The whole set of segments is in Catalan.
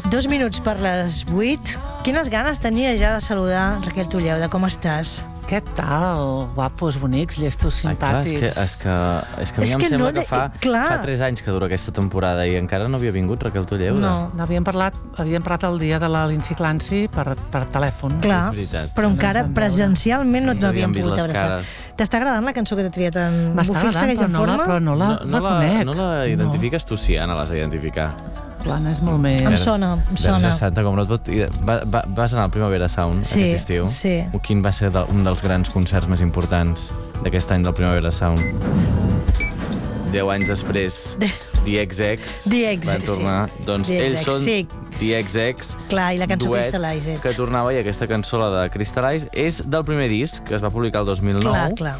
2 minuts per les 8. Quines ganes tenia ja de saludar Raquel Tulleu, de com estàs? Què tal? Guapos, bonics, llestos, simpàtics. És que a mi em sembla que fa 3 anys que dura aquesta temporada i encara no havia vingut Raquel Tulleu. No, havíem parlat el dia de la Lindsay Clancy per telèfon. Clar, és veritat. Però encara presencialment no t'havíem pogut abraçar. Cares. T'està agradant la cançó que t'ha triat en M'està Bufil segueix en forma? però no la conec. No la identifiques tu, sí, Anna, l'has d'identificar. L'Anna és molt més... Em sona. Verge Santa, com no et pot... Vas anar al Primavera Sound aquest estiu? Sí. Quin va ser un dels grans concerts més importants d'aquest any del Primavera Sound? 10 anys després, The XX van tornar. Doncs ells són The XX, clar, i la cançó Crystallize. Que tornava, i aquesta cançó, la de Crystallize, és del primer disc, que es va publicar el 2009. Clar.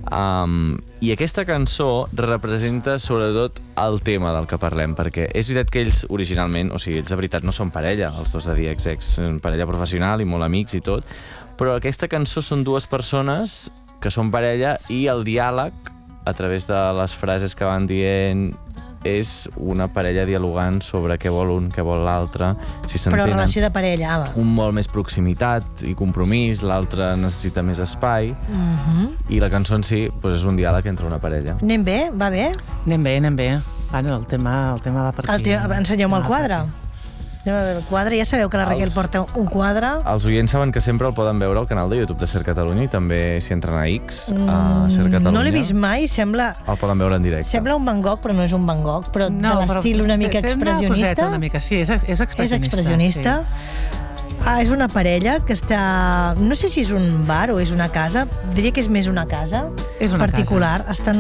I aquesta cançó representa sobretot el tema del que parlem, perquè és veritat que ells originalment, o sigui, ells de veritat no són parella, els dos de DXX, són parella professional i molt amics i tot, però aquesta cançó són dues persones que són parella i el diàleg, a través de les frases que van dient, és una parella dialogant sobre què vol un, què vol l'altre, si s'entenen. Però relació de parella, va. Un vol més proximitat i compromís, l'altre necessita més espai, i la cançó en si és un diàleg entre una parella. Anem bé? Va bé? Anem bé. Bueno, el tema va per aquí. Ensenyeu-me el quadre. Anem a veure el quadre. Ja sabeu que la Raquel porta un quadre. Els oients saben que sempre el poden veure al canal de YouTube de Ser Catalunya i també si entren a X, a Ser Catalunya. No l'he vist mai, sembla... El poden veure en directe. Sembla un Van Gogh, però no és un Van Gogh, però de l'estil una mica expressionista. Una mica, sí, és expressionista. És expressionista. Sí. És una parella que està... No sé si és un bar o és una casa. Diria que és més una casa particular. Estan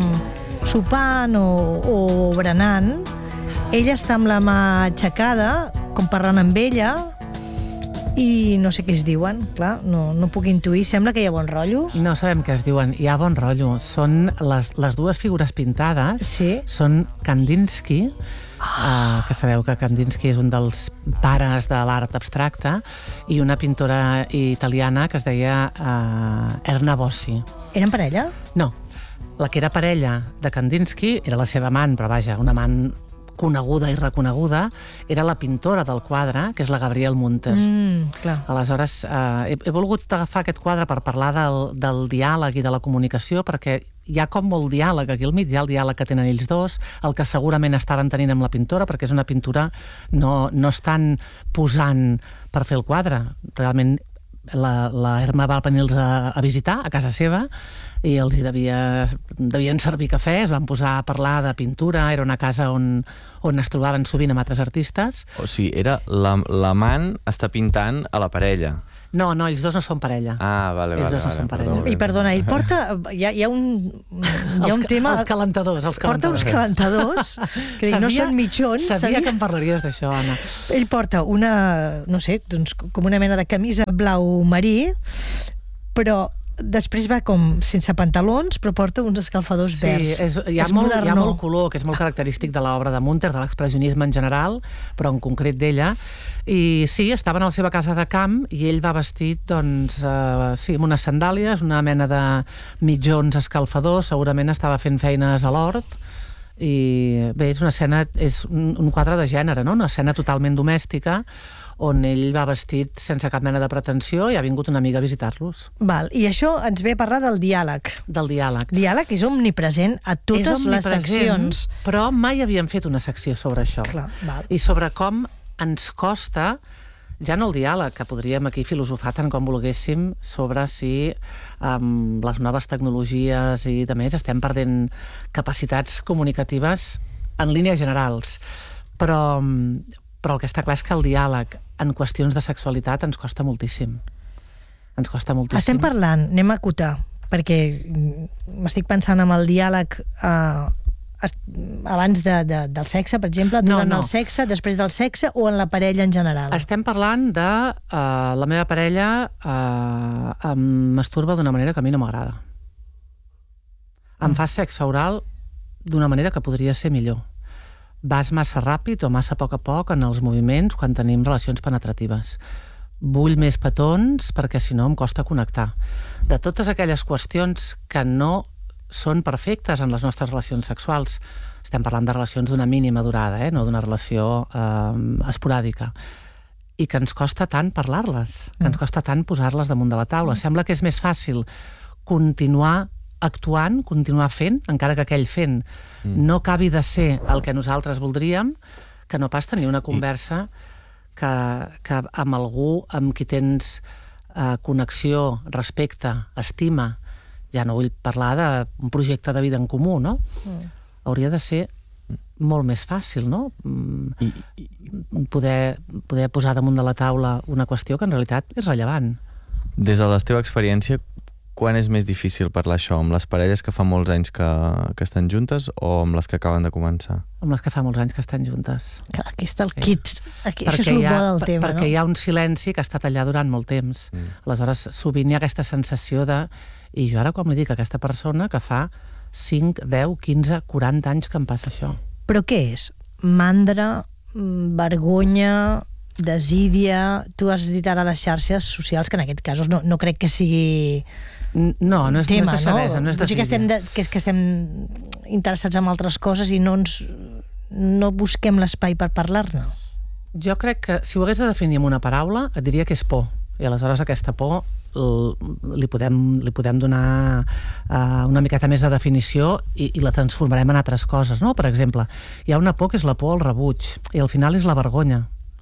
sopant o berenant. Ella està amb la mà aixecada, com parlant amb ella, i no sé què es diuen, clar, no puc intuir. Sembla que hi ha bon rotllo. No sabem què es diuen, hi ha bon rotllo. Són les dues figures pintades, són Kandinsky, que sabeu que Kandinsky és un dels pares de l'art abstracte, i una pintora italiana que es deia Erna Bossi. Eren parella? No, la que era parella de Kandinsky era la seva amant, però vaja, una amant coneguda i reconeguda, era la pintora del quadre, que és la Gabrielle Munter. Clar. Aleshores, he volgut agafar aquest quadre per parlar del diàleg i de la comunicació, perquè hi ha com molt diàleg aquí al mig, hi ha el diàleg que tenen ells dos, el que segurament estaven tenint amb la pintora, perquè és una pintura, no estan posant per fer el quadre. Realment, la Erma va venir-los a visitar a casa seva i els devien servir cafè, es van posar a parlar de pintura, era una casa on es trobaven sovint amb altres artistes. O sigui, l'amant està pintant a la parella. No, ells dos no són parella. Vale. Ells dos no són parella. I perdona, ell porta... Hi ha un tema... Els calentadors. Porta uns calentadors, que no són mitjons. Sabia que em parlaries d'això, Anna. Ell porta una, no sé, doncs, com una mena de camisa blau marí, però després va com sense pantalons, però porta uns escalfadors verds. Sí, hi ha molt color, que és molt característic de l'obra de Munter, de l'expressionisme en general, però en concret d'ella. I sí, estaven a la seva casa de camp i ell va vestit, doncs, amb unes sandàlies, una mena de mitjons escalfadors, segurament estava fent feines a l'hort. I bé, és una escena, és un quadre de gènere, no? Una escena totalment domèstica, on ell va vestit sense cap mena de pretensió i ha vingut una amiga a visitar-los. Val, i això ens ve a parlar del diàleg. Del diàleg. Diàleg és omnipresent a totes les seccions. Però mai havíem fet una secció sobre això. Clar, val. I sobre com ens costa, ja no el diàleg, que podríem aquí filosofar tant com volguéssim, sobre si amb les noves tecnologies i de més estem perdent capacitats comunicatives en línies generals. Però el que està clar és que el diàleg en qüestions de sexualitat ens costa moltíssim. Ens costa moltíssim. Estem parlant, anem a acotar, perquè m'estic pensant en el diàleg abans del sexe, per exemple, durant el sexe, després del sexe o en la parella en general? Estem parlant de la meva parella em masturba d'una manera que a mi no m'agrada. Em fa sexe oral d'una manera que podria ser millor. Vas massa ràpid o massa a poc en els moviments quan tenim relacions penetratives. Vull més petons perquè si no em costa connectar. De totes aquelles qüestions que no són perfectes en les nostres relacions sexuals, estem parlant de relacions d'una mínima durada, no d'una relació esporàdica, i que ens costa tant parlar-les, que ens costa tant posar-les damunt de la taula. Sembla que és més fàcil continuar actuant, continuar fent, encara que aquell fent no acabi de ser el que nosaltres voldríem, que no pas tenir una conversa que amb algú amb qui tens connexió, respecte, estima, ja no vull parlar d'un projecte de vida en comú, no? Hauria de ser molt més fàcil, no? Poder posar damunt de la taula una qüestió que en realitat és rellevant. Des de la teva experiència, quan és més difícil parlar això? Amb les parelles que fa molts anys que estan juntes o amb les que acaben de començar? Amb les que fa molts anys que estan juntes. Clar, aquí està el kit. Això és el bo del tema, no? Perquè hi ha un silenci que ha estat allà durant molt temps. Aleshores, sovint hi ha aquesta sensació de... I jo ara com li dic a aquesta persona que fa 5, 10, 15, 40 anys que em passa això. Però què és? Mandra, vergonya, desídia... Tu has dit ara les xarxes socials, que en aquest cas no crec que sigui... No és tema, deixadesa, no és desídia. Que estem interessats en altres coses i no busquem l'espai per parlar-ne. Jo crec que si ho hagués de definir amb una paraula, et diria que és por. I aleshores aquesta por li podem donar una miqueta més de definició i la transformarem en altres coses, no? Per exemple, hi ha una por que és la por al rebuig i al final és la vergonya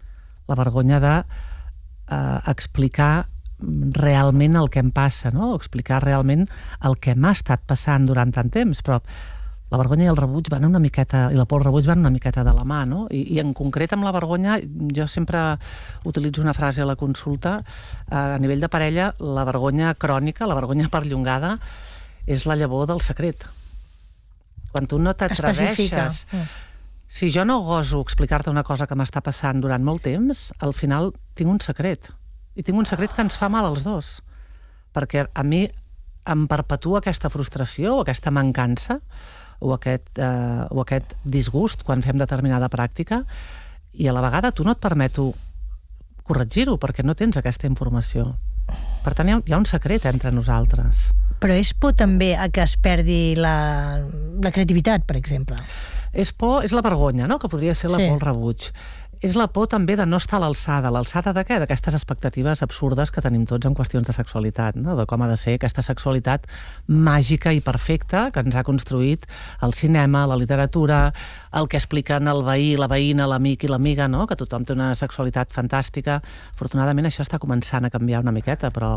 d'explicar realment el que em passa, no? Explicar realment el que m'ha estat passant durant tant temps, però la vergonya i el rebuig van una miqueta, i la por al rebuig van una miqueta de la mà, no? I en concret amb la vergonya, jo sempre utilitzo una frase a la consulta, a nivell de parella, la vergonya crònica, la vergonya perllongada, és la llavor del secret. Quan tu no t'atreveixes... Si jo no goso explicar-te una cosa que m'està passant durant molt temps, al final tinc un secret. I tinc un secret que ens fa mal als dos. Perquè a mi em perpetua aquesta frustració o aquesta mancança o aquest disgust quan fem determinada pràctica i a la vegada tu no et permeto corregir-ho perquè no tens aquesta informació. Per tant, hi ha un secret entre nosaltres. Però és por també a que es perdi la creativitat, per exemple. És la vergonya, no? Que podria ser la por al rebuig. És la por també de no estar a l'alçada. L'alçada de què? D'aquestes expectatives absurdes que tenim tots en qüestions de sexualitat, no? De com ha de ser aquesta sexualitat màgica i perfecta que ens ha construït el cinema, la literatura, el que expliquen el veí, la veïna, l'amic i l'amiga, no? Que tothom té una sexualitat fantàstica. Afortunadament això està començant a canviar una miqueta, però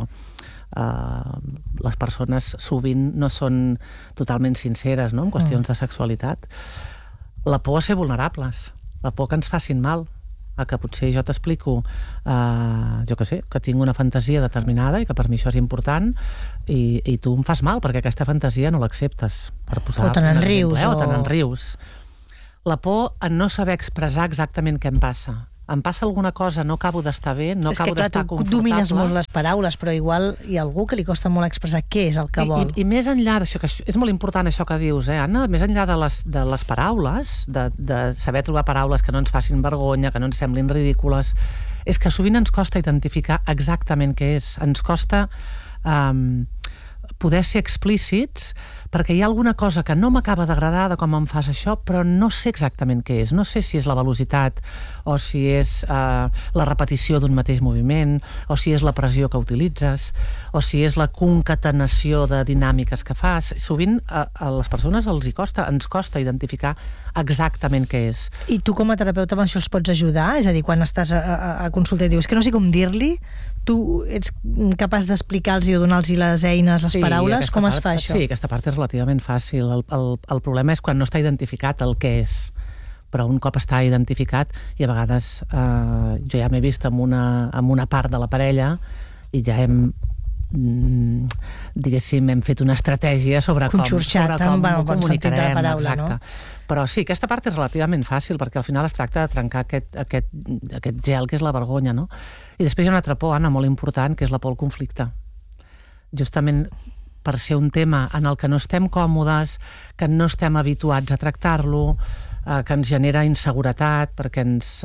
les persones sovint no són totalment sinceres, no? En qüestions de sexualitat. La por a ser vulnerables, la por que ens facin mal, a que potser jo t'explico jo què sé, que tinc una fantasia determinada i que per mi això és important i tu em fas mal perquè aquesta fantasia no l'acceptes, per posar o te n'enrius o te n'enrius. La por a no saber expressar exactament què em passa. Em passa alguna cosa, no acabo d'estar bé, no acabo d'estar confortable. És que clar, tu domines molt les paraules, però igual hi ha algú que li costa molt expressar què és el que vol. I més enllà d'això, que és molt important això que dius, Anna, més enllà de les paraules, de saber trobar paraules que no ens facin vergonya, que no ens semblin ridícules, és que sovint ens costa identificar exactament què és. Ens costa poder ser explícits perquè hi ha alguna cosa que no m'acaba d'agradar de com em fas això, però no sé exactament què és. No sé si és la velocitat o si és la repetició d'un mateix moviment o si és la pressió que utilitzes o si és la concatenació de dinàmiques que fas. Sovint a les persones ens costa identificar exactament què és. I tu com a terapeuta amb això els pots ajudar? És a dir, quan estàs a consulta i dius que no sé com dir-li, tu ets capaç d'explicar-los o donar-los les eines, les paraules? Com es fa això? Sí, aquesta part és relativament fàcil. El problema és quan no està identificat el què és. Però un cop està identificat, i a vegades jo ja m'he vist amb una part de la parella i ja hem fet una estratègia sobre com ho comunicarem. Exacte. No? Però sí, aquesta part és relativament fàcil perquè al final es tracta de trencar aquest gel que és la vergonya, no? I després hi ha una altra por, Anna, molt important, que és la por al conflicte. Justament per ser un tema en el que no estem còmodes, que no estem habituats a tractar-lo, que ens genera inseguretat, perquè ens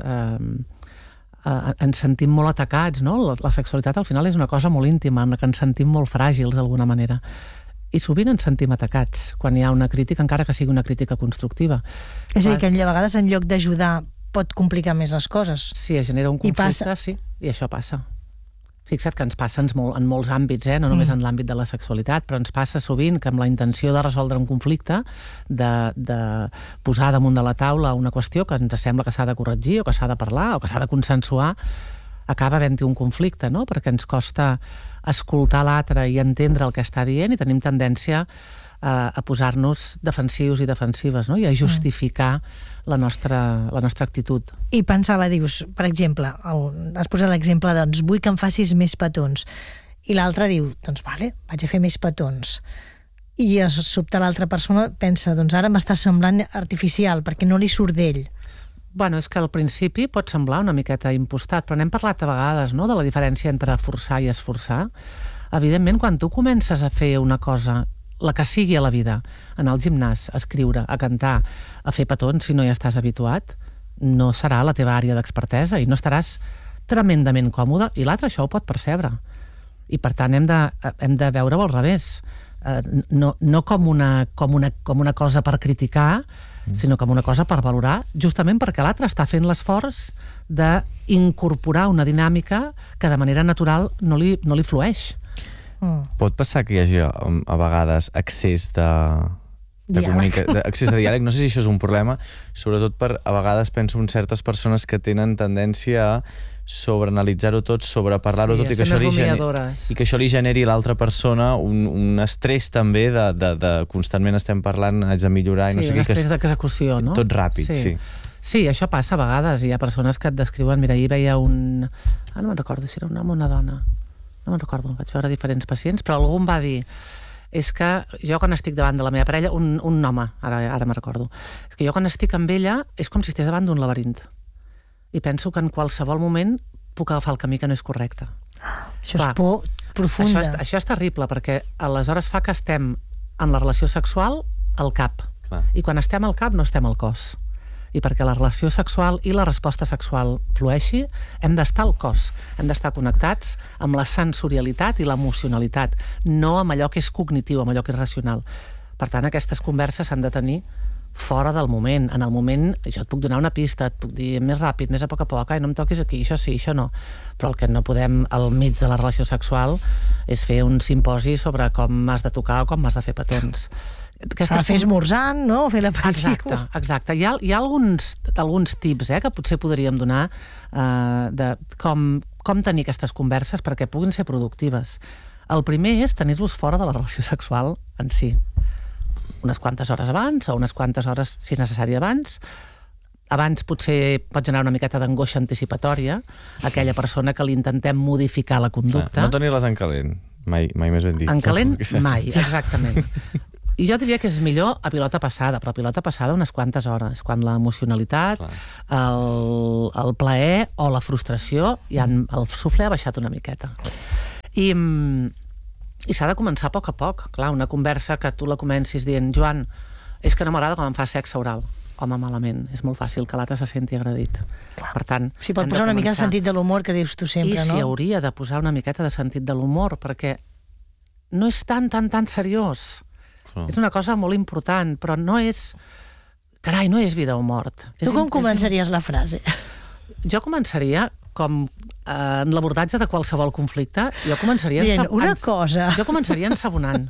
sentim molt atacats, no? La sexualitat al final és una cosa molt íntima, en la que ens sentim molt fràgils d'alguna manera. I sovint ens sentim atacats quan hi ha una crítica, encara que sigui una crítica constructiva. És a dir, que a vegades en lloc d'ajudar pot complicar més les coses. Sí, es genera un conflicte, sí, i això passa. Fixa't que ens passa en molts àmbits, no només en l'àmbit de la sexualitat, però ens passa sovint que amb la intenció de resoldre un conflicte, de posar damunt de la taula una qüestió que ens sembla que s'ha de corregir o que s'ha de parlar o que s'ha de consensuar, acaba havent-hi un conflicte, no? Perquè ens costa escoltar l'altre i entendre el que està dient i tenim tendència a posar-nos defensius i defensives, no? I a justificar la nostra actitud. I pensava, dius, per exemple, has posat l'exemple, doncs vull que em facis més petons. I l'altre diu, doncs vale, vaig a fer més petons. I a sobte l'altra persona pensa, doncs ara m'està semblant artificial, perquè no li surt d'ell. Bueno, és que al principi pot semblar una miqueta impostat, però n'hem parlat a vegades, no?, de la diferència entre forçar i esforçar. Evidentment, quan tu comences a fer una cosa, la que sigui a la vida, anar al gimnàs, a escriure, a cantar, a fer petons, si no hi estàs habituat, no serà la teva àrea d'expertesa i no estaràs tremendament còmode, i l'altre això ho pot percebre. I per tant hem de veure-ho al revés. No com una cosa per criticar, sinó com una cosa per valorar, justament perquè l'altre està fent l'esforç d'incorporar una dinàmica que de manera natural no li flueix. Pot passar que hi hagi a vegades excés excés de diàleg. No sé si això és un problema, sobretot per, a vegades penso en certes persones que tenen tendència a sobreanalitzar-ho tot, sobreparlar-ho tot, i que això li generi a l'altra persona un estrès també de constantment estem parlant, haig de millorar, i no sé què. Sí, un estrès d'execució, no? Tot ràpid, sí. Sí, això passa a vegades. Hi ha persones que et descriuen... Mira, ahir veia un... no me'n recordo si era un home o una dona. No me'n recordo, vaig veure diferents pacients, però algú em va dir, és que jo quan estic davant de la meva parella, un home, ara me'n recordo, és que jo quan estic amb ella és com si estigués davant d'un laberint. I penso que en qualsevol moment puc agafar el camí que no és correcte. Això és por profunda. Això és terrible, perquè aleshores fa que estem en la relació sexual al cap. I quan estem al cap no estem al cos. I perquè la relació sexual i la resposta sexual flueixi, hem d'estar al cos, hem d'estar connectats amb la sensorialitat i l'emocionalitat, no amb allò que és cognitiu, amb allò que és racional. Per tant, aquestes converses s'han de tenir fora del moment. En el moment, jo et puc donar una pista, et puc dir més ràpid, més a poc, no em toquis aquí, això sí, això no. Però el que no podem, al mig de la relació sexual, és fer un simposi sobre com has de tocar o com has de fer petons. Fer esmorzant, no? Fer l'aperitiu. Exacte. Hi ha alguns tips que potser podríem donar de com tenir aquestes converses perquè puguin ser productives. El primer és tenir-los fora de la relació sexual en si. Unes quantes hores abans o unes quantes hores, si és necessari, abans. Abans potser pot generar una miqueta d'angoixa anticipatòria a aquella persona que li intentem modificar la conducta. No tenir-les en calent, mai més ben dit. En calent, mai, exactament. I jo diria que és millor a pilota passada, però a pilota passada unes quantes hores, quan l'emocionalitat, el plaer o la frustració, el sufle ha baixat una miqueta. I s'ha de començar a poc a poc. Clar, una conversa que tu la comencis dient, Joan, és que no m'agrada com em fa sexe oral. Home, malament. És molt fàcil que l'altre se senti agredit. Per tant, si pot posar una mica de sentit de l'humor que dius tu sempre, no? I s'hi hauria de posar una miqueta de sentit de l'humor, perquè no és tan seriós. És una cosa molt important, però no és... Carai, no és vida o mort. Tu com començaries la frase? Jo començaria com en l'abordatge de qualsevol conflicte, jo començaria... Dient una cosa... Jo començaria ensabonant.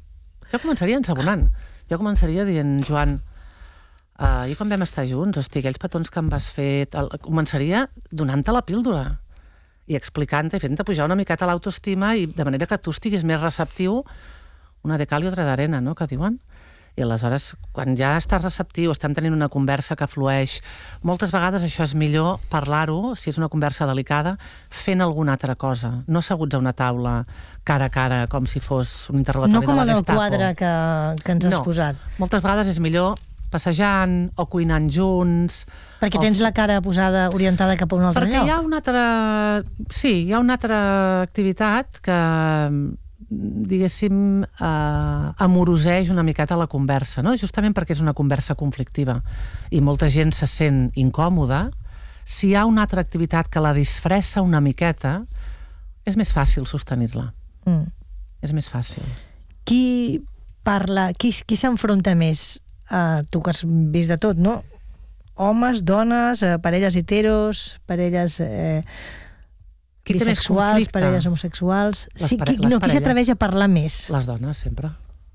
Jo començaria dient, Joan, i quan vam estar junts, hosti, aquells petons que em vas fer... Començaria donant-te la píldora i explicant-te i fent-te pujar una miqueta l'autoestima i de manera que tu estiguis més receptiu, una de cal i otra d'arena, no?, que diuen. I aleshores, quan ja estàs receptiu, estem tenint una conversa que flueix, moltes vegades això és millor parlar-ho, si és una conversa delicada, fent alguna altra cosa, no asseguts a una taula cara a cara, com si fos un interrogatori de la Gestapo. No com en el quadre que ens has posat. Moltes vegades és millor passejant o cuinant junts. Perquè tens la cara posada orientada cap a un altre lloc. Perquè hi ha una altra... Sí, hi ha una altra activitat que... diguéssim, amoroseix una miqueta la conversa, no? Justament perquè és una conversa conflictiva i molta gent se sent incòmoda. Si hi ha una altra activitat que la disfressa una miqueta, és més fàcil sostenir-la. És més fàcil. qui parla, qui s'enfronta més? Tu que has vist de tot, no? Homes, dones, parelles heteros, parelles bisexuals, parelles homosexuals... Qui s'atreveix a parlar més? Les dones, sempre.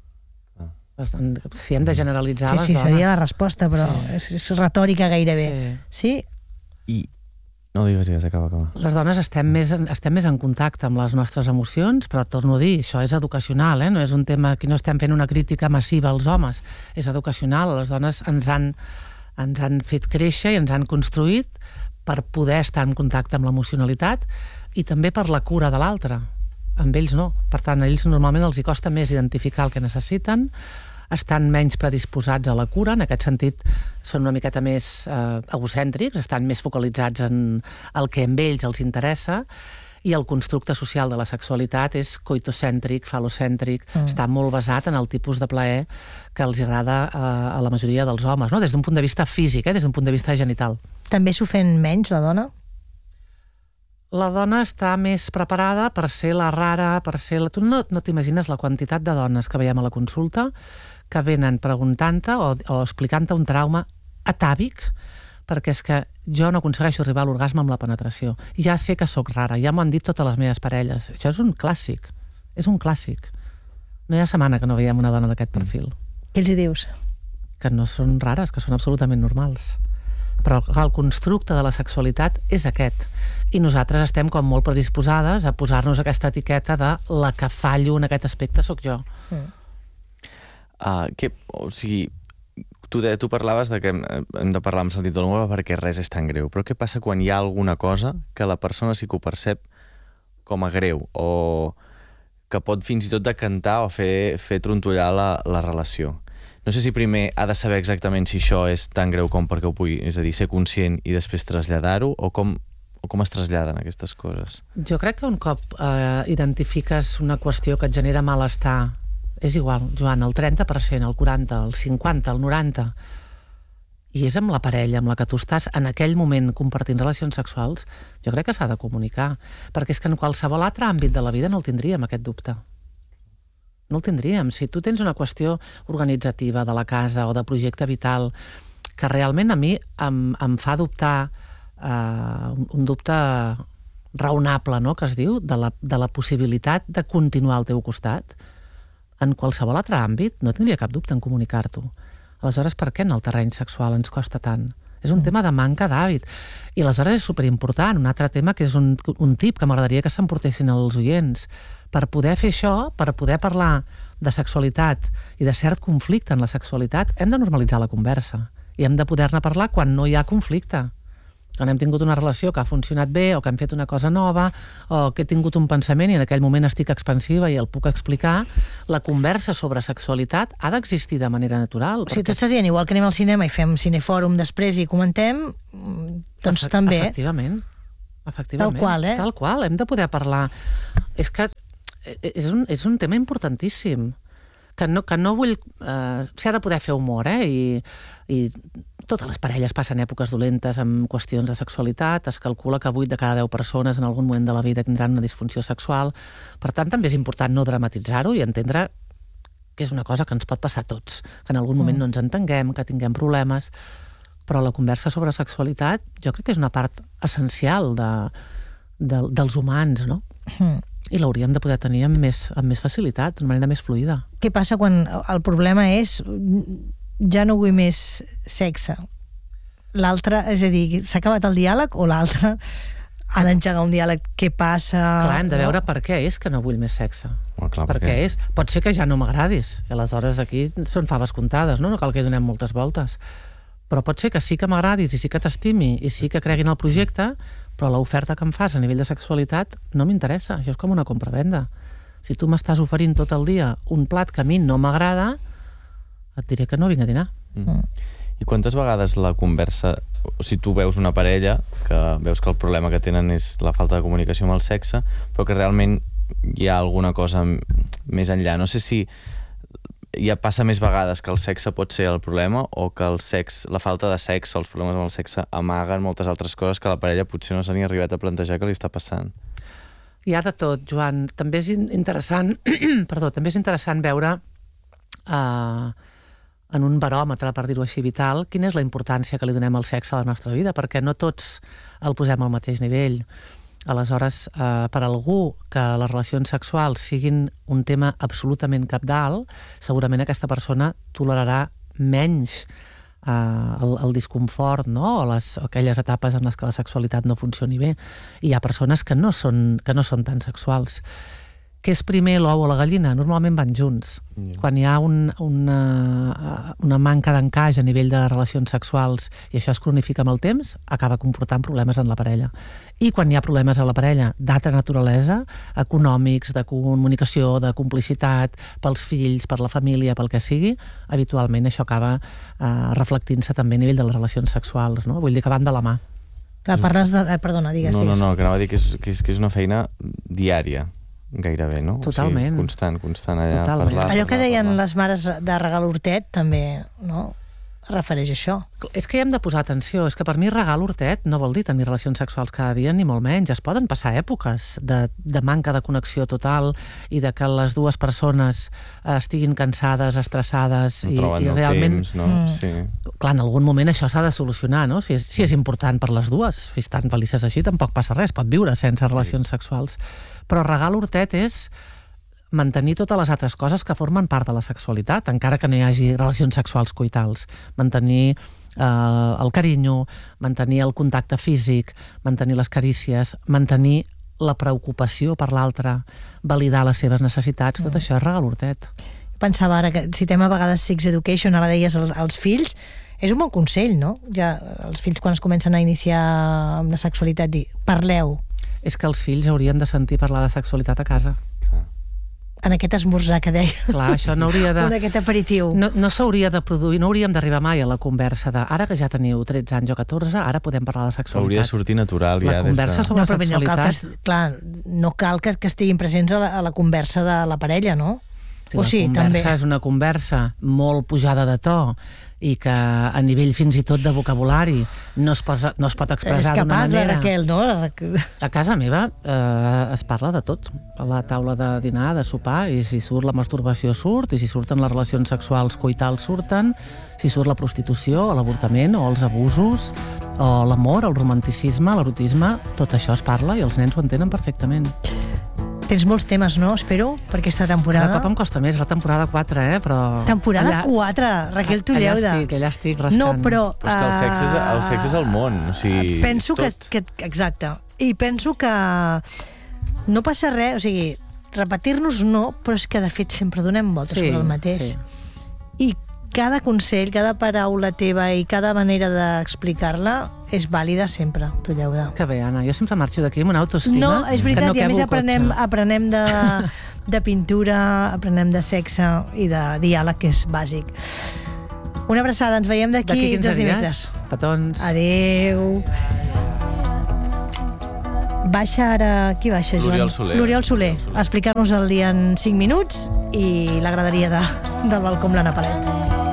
Si hem de generalitzar, les dones. Sí, seria la resposta, però és retòrica gairebé. Sí? No, digues, acaba. Les dones estem més en contacte amb les nostres emocions, però torno a dir, això és educacional, no és un tema que no estem fent una crítica massiva als homes, és educacional. Les dones ens han fet créixer i ens han construït per poder estar en contacte amb l'emocionalitat i també per la cura de l'altre. Amb ells no. Per tant, a ells normalment els hi costa més identificar el que necessiten, estan menys predisposats a la cura, en aquest sentit són una miqueta més egocèntrics, estan més focalitzats en el que amb ells els interessa, i el constructe social de la sexualitat és coitocèntric, falocèntric, està molt basat en el tipus de plaer que els agrada a la majoria dels homes, no? Des d'un punt de vista físic, des d'un punt de vista genital. També s'ofèn menys, la dona? La dona està més preparada per ser la rara, per ser la... Tu no t'imagines la quantitat de dones que veiem a la consulta que venen preguntant-te o explicant-te un trauma atàvic, perquè és que jo no aconsegueixo arribar a l'orgasme amb la penetració. Ja sé que sóc rara, ja m'ho han dit totes les meves parelles. Això és un clàssic, és un clàssic. No hi ha setmana que no veiem una dona d'aquest perfil. Què els hi dius? Que no són rares, que són absolutament normals. Però el constructe de la sexualitat és aquest. I nosaltres estem com molt predisposades a posar-nos aquesta etiqueta de la que fallo en aquest aspecte sóc jo. O sigui, tu parlaves de que hem de parlar amb sentit de l'humor perquè res és tan greu, però què passa quan hi ha alguna cosa que la persona sí que ho percep com a greu o que pot fins i tot decantar o fer trontollar la relació? No sé si primer ha de saber exactament si això és tan greu com perquè ho pugui, és a dir, ser conscient i després traslladar-ho, o com es traslladen aquestes coses? Jo crec que un cop identifiques una qüestió que et genera malestar, és igual, Joan, el 30%, el 40%, el 50%, el 90%, i és amb la parella amb la que tu estàs en aquell moment compartint relacions sexuals, jo crec que s'ha de comunicar, perquè és que en qualsevol altre àmbit de la vida no el tindríem, aquest dubte. No el tindríem. Si tu tens una qüestió organitzativa de la casa o de projecte vital que realment a mi em fa dubtar, un dubte raonable, no?, que es diu, de la possibilitat de continuar al teu costat, en qualsevol altre àmbit no tindria cap dubte en comunicar-t'ho. Aleshores, per què en el terreny sexual ens costa tant? És un tema de manca d'hàbit. I aleshores és superimportant. Un altre tema que és un tip que m'agradaria que s'emportessin els oients. Per poder fer això, per poder parlar de sexualitat i de cert conflicte en la sexualitat, hem de normalitzar la conversa. I hem de poder-ne parlar quan no hi ha conflicte. Quan hem tingut una relació que ha funcionat bé, o que hem fet una cosa nova, o que he tingut un pensament i en aquell moment estic expansiva i el puc explicar, la conversa sobre sexualitat ha d'existir de manera natural. O sigui, tu estàs dient, igual que anem al cinema i fem cinefòrum després i comentem, doncs també... Efectivament. Tal qual, Tal qual, hem de poder parlar. És que és un tema importantíssim, que no vull... S'ha de poder fer humor, i totes les parelles passen èpoques dolentes amb qüestions de sexualitat, es calcula que 8 de cada 10 persones en algun moment de la vida tindran una disfunció sexual, per tant també és important no dramatitzar-ho i entendre que és una cosa que ens pot passar a tots, que en algun moment no ens entenguem, que tinguem problemes, però la conversa sobre sexualitat jo crec que és una part essencial dels humans, no? I l'hauríem de poder tenir amb més facilitat, d'una manera més fluida. Què passa quan el problema és ja no vull més sexe? L'altre, és a dir, s'ha acabat el diàleg o l'altre ha d'engegar un diàleg? Què passa? Clar, hem de veure per què és que no vull més sexe. Clar, per què és? Pot ser que ja no m'agradis. I aleshores aquí són faves comptades, no? No cal que hi donem moltes voltes. Però pot ser que sí que m'agradis i sí que t'estimi i sí que creguin el projecte, però l'oferta que em fas a nivell de sexualitat no m'interessa. Això és com una compra-venda. Si tu m'estàs oferint tot el dia un plat que a mi no m'agrada, et diré que no vinc a dinar. I quantes vegades la conversa, o si tu veus una parella que veus que el problema que tenen és la falta de comunicació amb el sexe, però que realment hi ha alguna cosa més enllà. No sé si ja passa més vegades que el sexe pot ser el problema o que la falta de sexe o els problemes amb el sexe amaguen moltes altres coses que la parella potser no s'ha ni arribat a plantejar que li està passant. Hi ha de tot, Joan. També és interessant, també és interessant veure en un baròmetre, per dir-ho així, vital, quina és la importància que li donem al sexe a la nostra vida, perquè no tots el posem al mateix nivell. Aleshores, per algú que les relacions sexuals siguin un tema absolutament cabdal, segurament aquesta persona tolerarà menys el disconfort, no? O aquelles etapes en les que la sexualitat no funcioni bé. I hi ha persones que no són tan sexuals. Què és primer, l'ou o la gallina? Normalment van junts. Quan hi ha una manca d'encaix a nivell de relacions sexuals i això es cronifica amb el temps, acaba comportant problemes en la parella. I quan hi ha problemes a la parella d'altra naturalesa, econòmics, de comunicació, de complicitat, pels fills, per la família, pel que sigui, habitualment això acaba reflectint-se també a nivell de les relacions sexuals, no? Vull dir que van de la mà. Parles de... Perdona, digues. No, que anava a dir que és una feina diària, gairebé, no? Totalment. O sigui, constant allà. Totalment. Allò que deien les mares de regar l'hortet també, no? Refereix a això. És que hi hem de posar atenció. És que per mi regar l'hortet no vol dir tenir relacions sexuals cada dia, ni molt menys. Es poden passar èpoques de manca de connexió total i de que les dues persones estiguin cansades, estressades i realment... Temps, no? Sí. Clar, en algun moment això s'ha de solucionar, no? Si és important per les dues. Si estan felices així, tampoc passa res. Pot viure sense relacions sexuals. Però regar l'hortet és mantenir totes les altres coses que formen part de la sexualitat, encara que no hi hagi relacions sexuals coitals. Mantenir el carinyo, mantenir el contacte físic, mantenir les carícies, mantenir la preocupació per l'altre, validar les seves necessitats, tot això és regar l'hortet. Pensava ara que citem a vegades Sex Education, ara deies als fills, és un bon consell, no? Ja els fills quan es comencen a iniciar amb la sexualitat dir, parleu. És que els fills haurien de sentir parlar de sexualitat a casa. En aquest esmorzar que deia. Clar, això no hauria de... En aquest aperitiu. No s'hauria de produir, no hauríem d'arribar mai a la conversa de ara que ja teniu 13 anys o 14, ara podem parlar de sexualitat. Hauria de sortir natural ja. La conversa sobre sexualitat. No cal que estiguin presents a la conversa de la parella, no? Sí, la conversa és una conversa molt pujada de to i que a nivell fins i tot de vocabulari no es pot expressar d'una manera... És capaç, Raquel, no? A casa meva es parla de tot. A la taula de dinar, de sopar, i si surt la masturbació surt, i si surten les relacions sexuals coitals surten, si surt la prostitució, o l'avortament, o els abusos, o l'amor, el romanticisme, l'erotisme, tot això es parla i els nens ho entenen perfectament. Tens molts temes, no? Espero, per aquesta temporada. Cada cop em costa més, la temporada 4, però... Temporada 4, Raquel Tulleuda. Allà estic rascant. No, però és que el sexe és el món, o sigui... Penso que... Exacte. I penso que no passa res, o sigui, repetir-nos no, però és que de fet sempre donem voltes sobre el mateix. I cada consell, cada paraula teva i cada manera d'explicar-la és vàlida sempre, Tulleuda. Que bé, Anna, jo sempre marxo d'aquí amb una autoestima. No, és veritat, i a més aprenem de pintura, aprenem de sexe i de diàleg, que és bàsic. Una abraçada, ens veiem d'aquí 2 dimecres. Petons. Adéu. Baixa ara... Qui baixa, Joan? L'Oriol Soler. A explicar-nos el dia en 5 minuts i la graderia del balcó amb l'Anna Palet.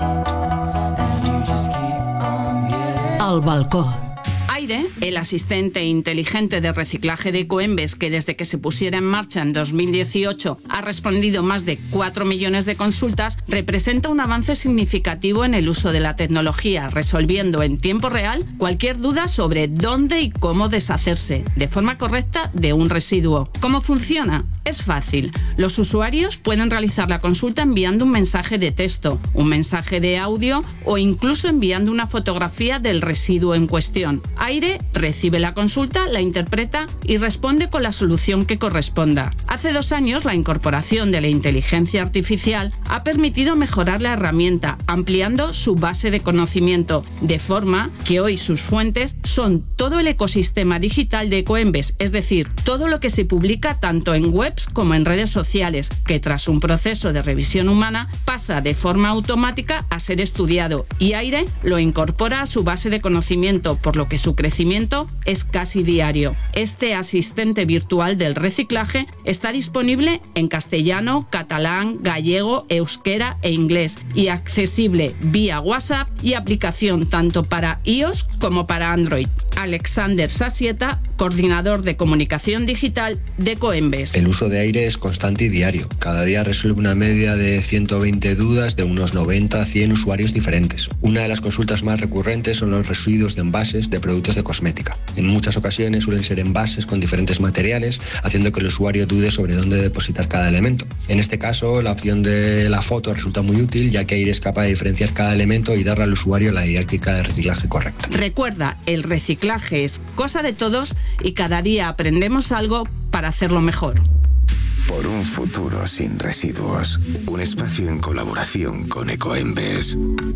El balcó. Aire, el asistente inteligente de reciclaje de Ecoembes, que desde que se pusiera en marcha en 2018 ha respondido más de 4 millones de consultas, representa un avance significativo en el uso de la tecnología, resolviendo en tiempo real cualquier duda sobre dónde y cómo deshacerse de forma correcta de un residuo. ¿Cómo funciona? Es fácil. Los usuarios pueden realizar la consulta enviando un mensaje de texto, un mensaje de audio o incluso enviando una fotografía del residuo en cuestión. Aire recibe la consulta, la interpreta y responde con la solución que corresponda. Hace 2 años, la incorporación de la inteligencia artificial ha permitido mejorar la herramienta, ampliando su base de conocimiento, de forma que hoy sus fuentes son todo el ecosistema digital de Ecoembes, es decir, todo lo que se publica tanto en webs como en redes sociales, que tras un proceso de revisión humana pasa de forma automática a ser estudiado, y Aire lo incorpora a su base de conocimiento, por lo que su crecimiento es casi diario. Este asistente virtual del reciclaje está disponible en castellano, catalán, gallego, euskera e inglés y accesible vía WhatsApp y aplicación tanto para iOS como para Android. Alexander Sasieta, coordinador de comunicación digital de Coembes. El uso de aire es constante y diario. Cada día resuelve una media de 120 dudas de unos 90 a 100 usuarios diferentes. Una de las consultas más recurrentes son los residuos de envases de productos de cosmética. En muchas ocasiones suelen ser envases con diferentes materiales, haciendo que el usuario dude sobre dónde depositar cada elemento. En este caso, la opción de la foto resulta muy útil, ya que Aire es capaz de diferenciar cada elemento y darle al usuario la didáctica de reciclaje correcta. Recuerda, el reciclaje es cosa de todos y cada día aprendemos algo para hacerlo mejor. Por un futuro sin residuos. Un espacio en colaboración con Ecoembes.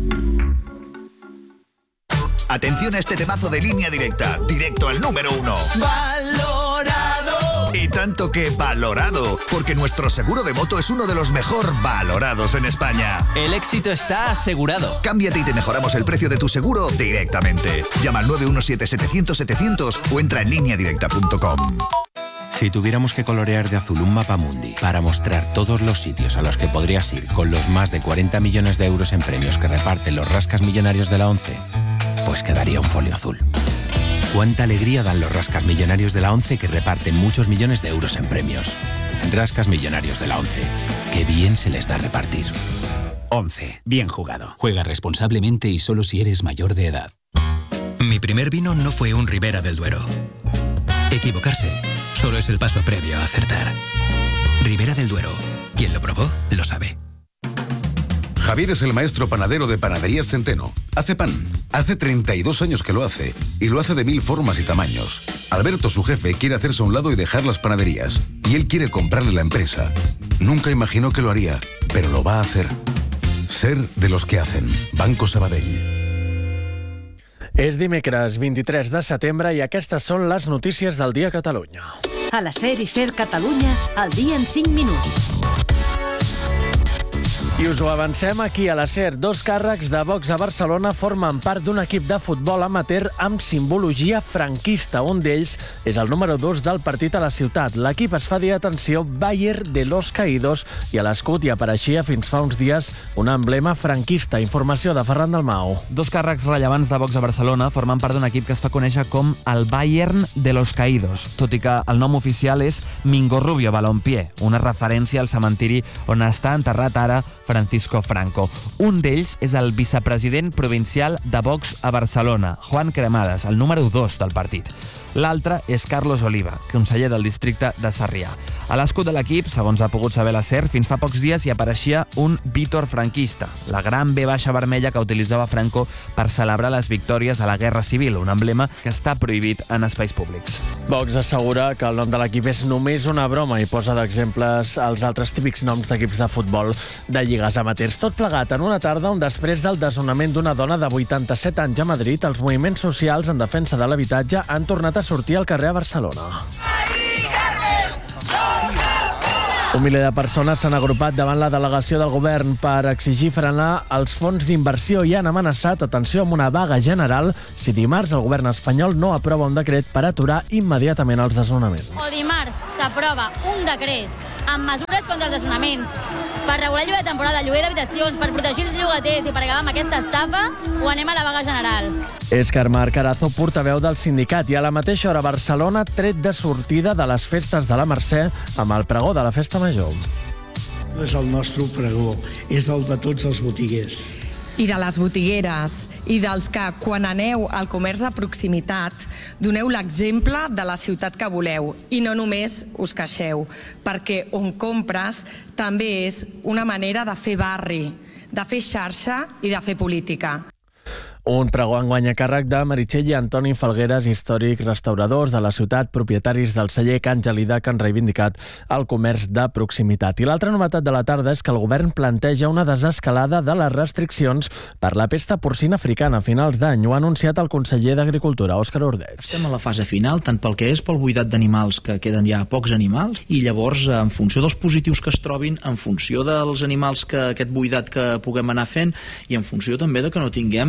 Atención a este temazo de Línea Directa, directo al número 1. ¡Valorado! Y tanto que valorado, porque nuestro seguro de moto es uno de los mejor valorados en España. El éxito está asegurado. Cámbiate y te mejoramos el precio de tu seguro directamente. Llama al 917-700-700 o entra en lineadirecta.com. Si tuviéramos que colorear de azul un mapa mundi para mostrar todos los sitios a los que podrías ir con los más de 40 millones de euros en premios que reparten los rascas millonarios de la ONCE, pues quedaría un folio azul. Cuánta alegría dan los rascas millonarios de la ONCE que reparten muchos millones de euros en premios. Rascas millonarios de la ONCE. Qué bien se les da repartir. ONCE. Bien jugado. Juega responsablemente y solo si eres mayor de edad. Mi primer vino no fue un Ribera del Duero. Equivocarse solo es el paso previo a acertar. Ribera del Duero. Quien lo probó, lo sabe. Javier es el maestro panadero de Panaderías Centeno. Hace pan. Hace 32 años que lo hace. Y lo hace de 1000 formas y tamaños. Alberto, su jefe, quiere hacerse a un lado y dejar las panaderías. Y él quiere comprarle la empresa. Nunca imaginó que lo haría, pero lo va a hacer. Ser de los que hacen. Banco Sabadell. És dimecres 23 de setembre i aquestes són les notícies del dia a Catalunya. A la SER i SER Catalunya, al dia en 5 minuts. I us ho avancem aquí a la SER. 2 càrrecs de Vox a Barcelona formen part d'un equip de futbol amateur amb simbologia franquista. Un d'ells és el número 2 del partit a la ciutat. L'equip es fa dir, atenció, Bayer de los Caídos, i a l'escut hi apareixia fins fa uns dies un emblema franquista. Informació de Ferran Dalmau. 2 càrrecs rellevants de Vox a Barcelona formen part d'un equip que es fa conèixer com el Bayern de los Caídos, tot i que el nom oficial és Mingo Rubio Balompié, una referència al cementiri on està enterrat ara Francisco Franco. Un d'ells és el vicepresident provincial de Vox a Barcelona, Juan Cremades, el número 2 del partit. L'altre és Carlos Oliva, conseller del districte de Sarrià. A l'escut de l'equip, segons ha pogut saber la SER, fins fa pocs dies hi apareixia un Vítor franquista, la gran V baixa vermella que utilitzava Franco per celebrar les victòries a la Guerra Civil, un emblema que està prohibit en espais públics. Vox assegura que el nom de l'equip és només una broma i posa d'exemples els altres típics noms d'equips de futbol de lligues amateurs. Tot plegat en una tarda on després del desnonament d'una dona de 87 anys a Madrid, els moviments socials en defensa de l'habitatge han tornat a sortir al carrer a Barcelona. Un miler de persones s'han agrupat davant la delegació del govern per exigir frenar els fons d'inversió i han amenaçat, atenció, amb una vaga general si dimarts el govern espanyol no aprova un decret per aturar immediatament els desnonaments. O dimarts s'aprova un decret amb mesures contra els desnonaments per regular el lloguer de temporada, lloguer d'habitacions, per protegir els llogaters i per acabar amb aquesta estafa, o anem a la vaga general. És Carmar Carazo, portaveu del sindicat, i a la mateixa hora Barcelona tret de sortida de les festes de la Mercè amb el pregó de la Festa Major. No és el nostre pregó, és el de tots els botiguers. I de les botigueres, i dels que, quan aneu al comerç de proximitat, doneu l'exemple de la ciutat que voleu i no només us queixeu, perquè on compres també és una manera de fer barri, de fer xarxa i de fer política. Un pregó enguany a càrrec de Meritxell i Antoni Falgueres, històrics restauradors de la ciutat, propietaris del celler Can Gelida, que han reivindicat el comerç de proximitat. I l'altra novetat de la tarda és que el govern planteja una desescalada de les restriccions per la pesta porcina africana a finals d'any. Ho ha anunciat el conseller d'Agricultura, Òscar Ordeig. Estem a la fase final, tant pel que és pel buidat d'animals, que queden ja pocs animals, i llavors, en funció dels positius que es trobin, en funció dels animals que aquest buidat que puguem anar fent, i en funció també de que no tinguem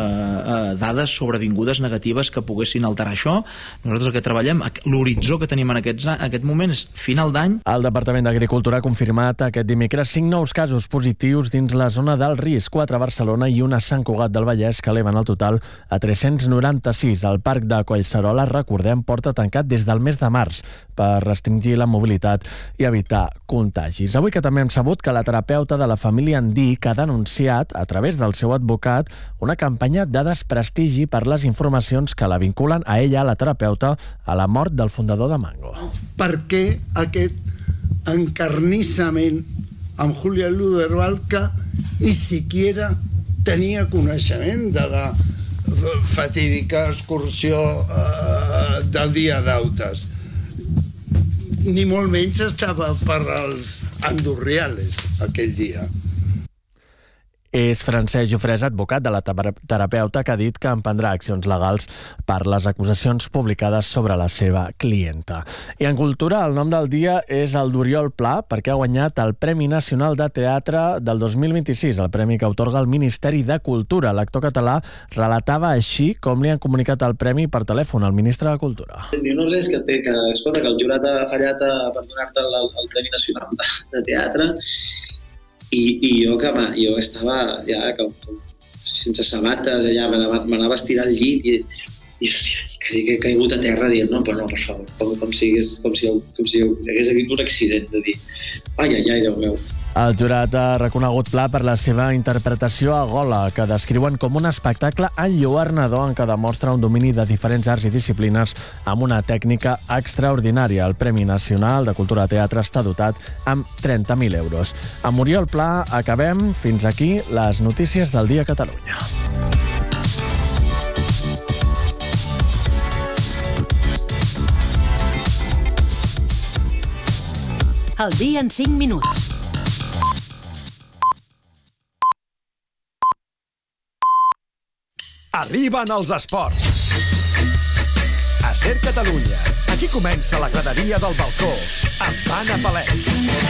dades sobrevingudes negatives que poguessin alterar això. Nosaltres el que treballem, l'horitzó que tenim en aquest moment és final d'any. El Departament d'Agricultura ha confirmat aquest dimecres 5 nous casos positius dins la zona d'alt risc, 4 a Barcelona i 1 a Sant Cugat del Vallès, que eleven el total a 396. El parc de Collserola, recordem, porta tancat des del mes de març per restringir la mobilitat i evitar contagis. Avui que també hem sabut que la terapeuta de la família Andic ha denunciat, a través del seu advocat, una campanya de desprestigi per les informacions que la vinculen a ella, la terapeuta, a la mort del fundador de Mango. Per què aquest encarnissament amb Julián Luderval, que ni siquiera tenia coneixement de la fatídica excursió del dia d'Autes? Ni molt menys estava per als andorriales aquell dia. És Francesc Jofresa, advocat de la terapeuta, que ha dit que emprendrà accions legals per les acusacions publicades sobre la seva clienta. I en cultura, el nom del dia és el d'Oriol Pla, perquè ha guanyat el Premi Nacional de Teatre del 2026, el premi que atorga el Ministeri de Cultura. L'actor català relatava així com li han comunicat el premi per telèfon al ministre de Cultura. Diu, no res, escolta, que el jurat ha fallat per donar-te el Premi Nacional de Teatre. I jo estava ja sense sabates, allà m'anava a estirar al llit i quasi que he caigut a terra dient no, però no, per favor, com si hagués hagut un accident, de dir ai, Déu meu. El jurat ha reconegut Pla per la seva interpretació a Gola, que descriuen com un espectacle enlluernador en què demostra un domini de diferents arts i disciplines amb una tècnica extraordinària. El Premi Nacional de Cultura de Teatre està dotat amb 30.000 euros. Amb Oriol Pla acabem. Fins aquí les notícies del dia a Catalunya. El dia en 5 minuts. Arriben els esports. A Ser Catalunya. Aquí comença la graderia del balcó amb Anna Palet.